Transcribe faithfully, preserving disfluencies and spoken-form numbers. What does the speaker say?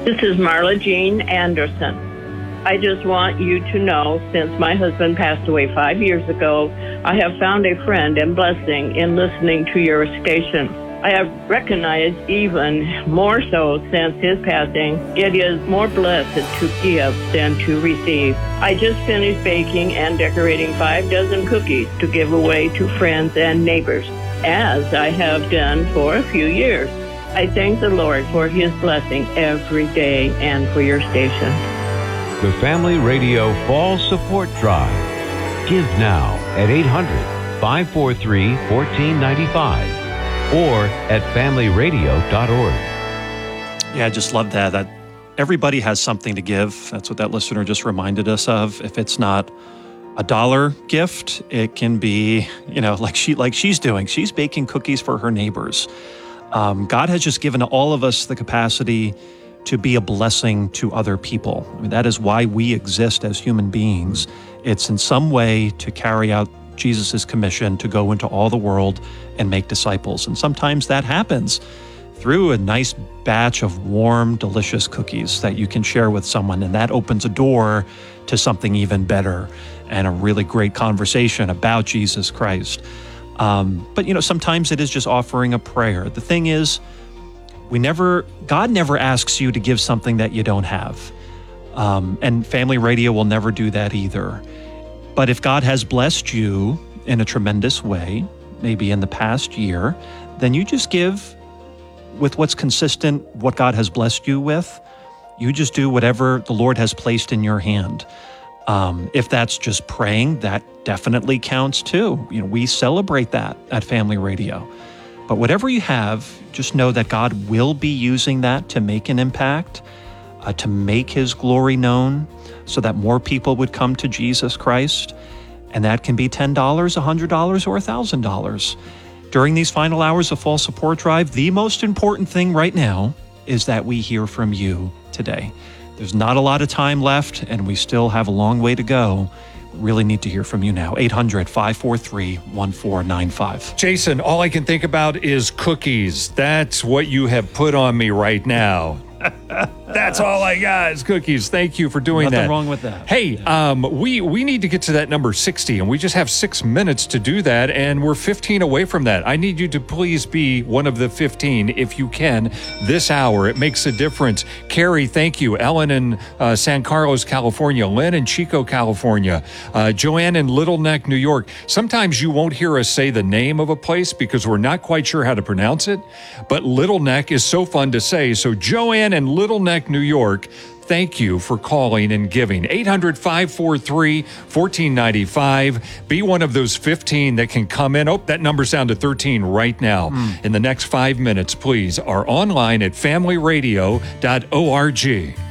This is Marla Jean Anderson. I just want you to know, since my husband passed away five years ago, I have found a friend and blessing in listening to your station. I have recognized even more so since his passing, it is more blessed to give than to receive. I just finished baking and decorating five dozen cookies to give away to friends and neighbors, as I have done for a few years. I thank the Lord for his blessing every day and for your station. The Family Radio Fall Support Drive. Give now at eight hundred, five four three, one four nine five or at family radio dot org. Yeah, I just love that. That everybody has something to give. That's what that listener just reminded us of. If it's not a dollar gift, it can be, you know, like she like she's doing. She's baking cookies for her neighbors. Um, God has just given all of us the capacity to be a blessing to other people. I mean, that is why we exist as human beings. It's in some way to carry out Jesus' commission to go into all the world and make disciples. And sometimes that happens through a nice batch of warm, delicious cookies that you can share with someone. And that opens a door to something even better and a really great conversation about Jesus Christ. Um, but, you know, sometimes it is just offering a prayer. The thing is, we never, God never asks you to give something that you don't have. Um, and Family Radio will never do that either. But if God has blessed you in a tremendous way, maybe in the past year, then you just give with what's consistent, what God has blessed you with. You just do whatever the Lord has placed in your hand. Um, if that's just praying, that definitely counts too. You know, we celebrate that at Family Radio. But whatever you have, just know that God will be using that to make an impact, uh, to make his glory known so that more people would come to Jesus Christ. And that can be ten dollars, one hundred dollars, or one thousand dollars. During these final hours of Fall Support Drive, the most important thing right now is that we hear from you today. There's not a lot of time left, and we still have a long way to go. We really need to hear from you now. eight hundred, five four three, one four nine five. Jason, all I can think about is cookies. That's what you have put on me right now. That's all I got is cookies. Thank you for doing Nothing that. wrong with that. Hey, Yeah. um, we we need to get to that number sixty, and we just have six minutes to do that, and we're fifteen away from that. I need you to please be one of the fifteen, if you can, this hour. It makes a difference. Carrie, thank you. Ellen in uh, San Carlos, California. Lynn in Chico, California. Uh, Joanne in Little Neck, New York. Sometimes you won't hear us say the name of a place because we're not quite sure how to pronounce it, but Little Neck is so fun to say. So Joanne in Little Neck, New York, thank you for calling and giving. eight hundred, five four three, one four nine five. Be one of those fifteen that can come in. Oh, that number's down to thirteen right now. Mm. In the next five minutes, please, are online at family radio dot org.